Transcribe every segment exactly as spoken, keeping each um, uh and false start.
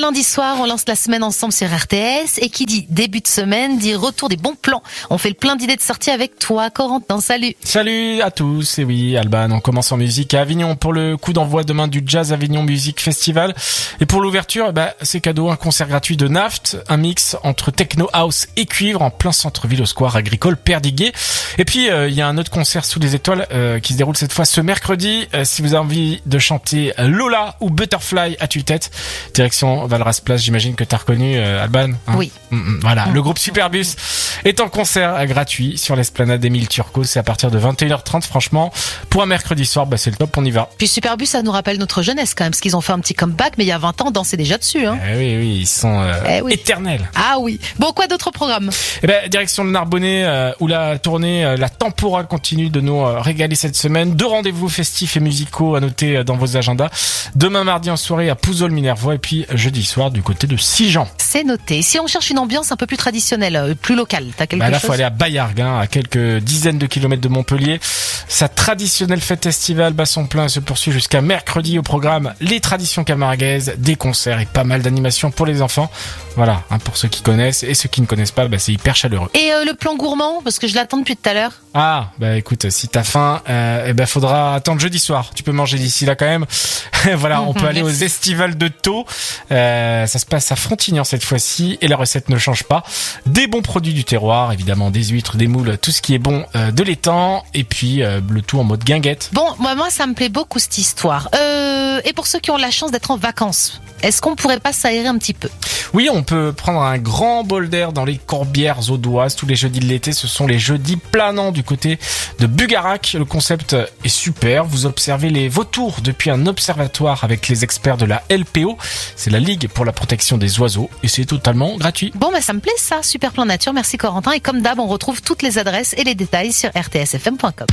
lundi soir, on lance la semaine ensemble sur R T S. Et qui dit début de semaine, dit retour des bons plans. On fait le plein d'idées de sortie avec toi, Corentin. Salut. Salut à tous. Et oui, Alban, on commence en musique à Avignon pour le coup d'envoi demain du Jazz Avignon Music Festival. Et pour l'ouverture, bah, c'est cadeau, un concert gratuit de Naft, un mix entre techno house et cuivre en plein centre-ville au square agricole Perdiguet. Et puis, il euh, y a un autre concert sous les étoiles euh, qui se déroule cette fois ce mercredi. Euh, si vous avez envie de chanter Lola ou Butterfly à tue-tête, direction Valras Place, j'imagine que t'as reconnu euh, Alban, hein. Oui. Mmh, voilà, mmh. Le groupe Superbus est en concert euh, gratuit sur l'esplanade Émile Turcot. C'est à partir de vingt et une heures trente. Franchement, pour un mercredi soir, bah, c'est le top, on y va. Puis Superbus, ça nous rappelle notre jeunesse quand même, parce qu'ils ont fait un petit comeback, mais il y a vingt ans, on dansait déjà dessus. Hein. Eh oui, oui, ils sont euh, eh oui. éternels. Ah oui. Bon, quoi d'autre au programme? Eh ben, direction le Narbonnais, euh, où la tournée, euh, la Tempora continue de nous euh, régaler cette semaine. Deux rendez-vous festifs et musicaux à noter euh, dans vos agendas. Demain mardi en soirée à Pouzol-Minervois et puis jeudi soir du côté de Sigean. C'est noté. Si on cherche une ambiance un peu plus traditionnelle, euh, plus locale, t'as quelque bah là, chose? Faut aller à Bayargues, hein, à quelques dizaines de kilomètres de Montpellier. Sa traditionnelle fête estivale bat son plein et se poursuit jusqu'à mercredi. Au programme, les traditions camarguaises, des concerts et pas mal d'animations pour les enfants. Voilà, hein, pour ceux qui connaissent et ceux qui ne connaissent pas, bah, c'est hyper chaleureux. Et euh, le plan gourmand, parce que je l'attends depuis tout à l'heure. Ah, bah écoute, si t'as faim, euh, eh ben faudra attendre jeudi soir. Tu peux manger d'ici là quand même. Voilà, on peut aller aux estivales de Thau. Euh, ça se passe à Frontignan cette fois-ci et la recette ne change pas. Des bons produits du terroir, évidemment des huîtres, des moules, tout ce qui est bon euh, de l'étang et puis euh, le tout en mode guinguette. Bon, moi, moi ça me plaît beaucoup cette histoire. Euh, et pour ceux qui ont la chance d'être en vacances, est-ce qu'on pourrait pas s'aérer un petit peu? Oui, on peut prendre un grand bol d'air dans les Corbières audoises. Tous les jeudis de l'été, ce sont les jeudis planants du côté de Bugarac. Le concept est super. Vous observez les vautours depuis un observatoire avec les experts de la L P O. C'est la Ligue pour la protection des oiseaux et c'est totalement gratuit. Bon, bah ça me plaît ça. Super plan nature. Merci Corentin. Et comme d'hab, on retrouve toutes les adresses et les détails sur r t s f m point com.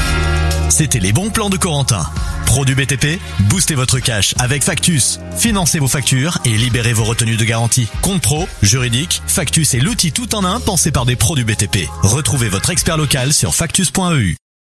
C'était les bons plans de Corentin. Pro du B T P, boostez votre cash avec Factus. Financez vos factures et libérez vos retenues de garantie. Compte pro, juridique, Factus est l'outil tout en un pensé par des pros du B T P. Retrouvez votre expert local sur factus point e u.